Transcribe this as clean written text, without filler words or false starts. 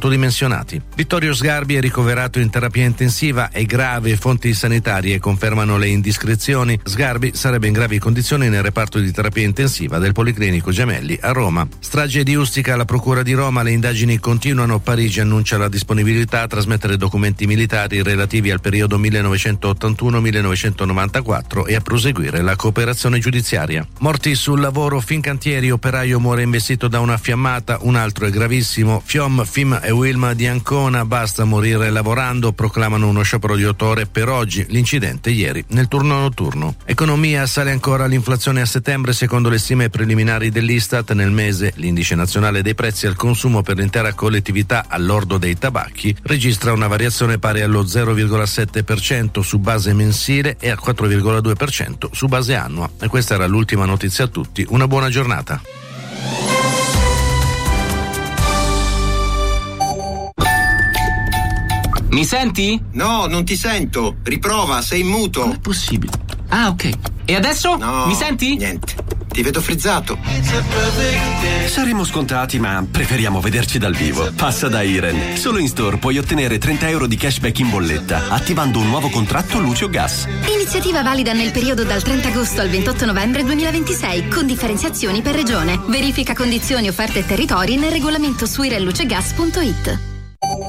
sottodimensionati. Vittorio Sgarbi è ricoverato in terapia intensiva, è grave, fonti sanitarie confermano le indiscrezioni. Sgarbi sarebbe in gravi condizioni nel reparto di terapia intensiva del Policlinico Gemelli a Roma. Strage di Ustica alla Procura di Roma, le indagini continuano. Parigi annuncia la disponibilità a trasmettere documenti militari relativi al periodo 1981-1994 e a proseguire la cooperazione giudiziaria. Morti sul lavoro, Fincantieri, operaio muore investito da una fiammata, un altro è gravissimo. FIOM, FIM e Wilma di Ancona, basta morire lavorando, proclamano uno sciopero di 8 ore per oggi, l'incidente ieri nel turno notturno. Economia, sale ancora l'inflazione a settembre secondo le stime preliminari dell'Istat. Nel mese l'indice nazionale dei prezzi al consumo per l'intera collettività al lordo dei tabacchi registra una variazione pari allo 0,7% su base mensile e al 4,2% su base annua. E questa era l'ultima notizia a tutti. Una buona giornata. Mi senti? No, non ti sento. Riprova, sei in muto. Non è possibile. Ah, ok. E adesso? No, mi senti? Niente. Ti vedo frizzato. Saremo scontati, ma preferiamo vederci dal vivo. Passa da Iren. Solo in store puoi ottenere 30 euro di cashback in bolletta attivando un nuovo contratto luce o gas. Iniziativa valida nel periodo dal 30 agosto al 28 novembre 2026 con differenziazioni per regione. Verifica condizioni, offerte e territori nel regolamento su irenlucegas.it.